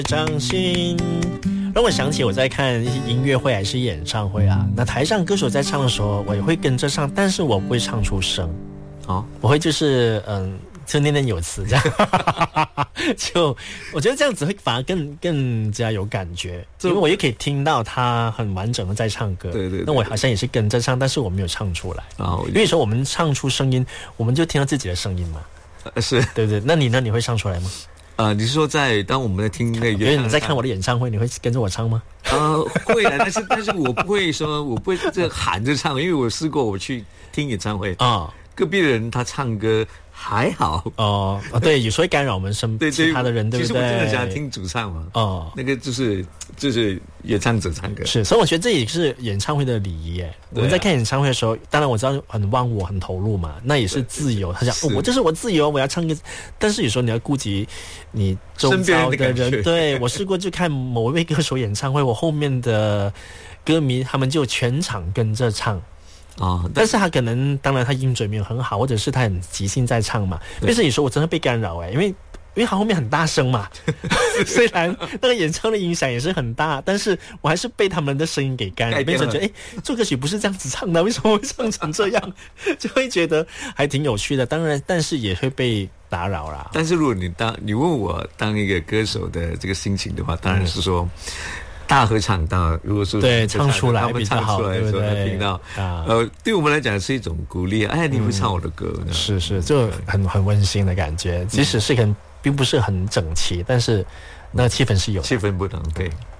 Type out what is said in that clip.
掌心让我想起我在看音乐会还是演唱会啊，那台上歌手在唱的时候我也会跟着唱，但是我不会唱出声哦，我会就是就念念有词这样就我觉得这样子会反而更加有感觉，因为我也可以听到他很完整的在唱歌， 对对对， 那我好像也是跟着唱，但是我没有唱出来因为有时候我们唱出声音我们就听到自己的声音嘛， 是对对，那你呢？你会唱出来吗？ 你是说当我们在听那个， 因为你在看我的演唱会，你会跟着我唱吗？ 会的，但是我不会说，我不会这喊着唱，因为我试过我去听演唱会隔壁的人他唱歌还好对，有时候会干扰我们其他的人，对不对？ 其实我真的想听主唱嘛，那个就是演唱者唱歌， 是，所以我觉得这也是演唱会的礼仪耶。我们在看演唱会的时候，当然我知道很忘我很投入嘛，那也是自由。他讲我这是我自由，我要唱歌，但是有时候你要顾及你周遭的人。对，我试过去看某一位歌手演唱会，我后面的歌迷他们就全场跟着唱。但是他可能当然他音准没有很好，或者是他很即兴在唱嘛，但是有时候我真的被干扰因为他后面很大声嘛虽然那个演唱的音响也是很大，但是我还是被他们的声音给干扰，变成觉得这歌曲不是这样子唱的，为什么会唱成这样就会觉得还挺有趣的，当然但是也会被打扰啦。 但是如果你问我当一个歌手的这个心情的话，当然是说大合唱到，如果说对唱出来比较好，对不对？ 听到对我们来讲是一种鼓励你会唱我的歌， 是就很温馨的感觉，即使是可能并不是很整齐，但是那气氛是有的， 气氛不同，对。